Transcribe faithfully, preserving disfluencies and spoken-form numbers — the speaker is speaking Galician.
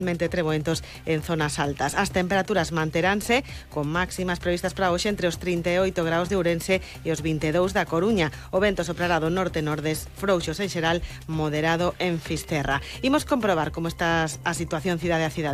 Trevoentos en zonas altas. As temperaturas manteránse con máximas previstas para hoxe entre os trinta e oito graus de Ourense e os vinte e dous da Coruña. O vento soprará do norte-nordés frouxos en xeral, moderado en Fisterra. Imos comprobar como está a situación cidade a cidade.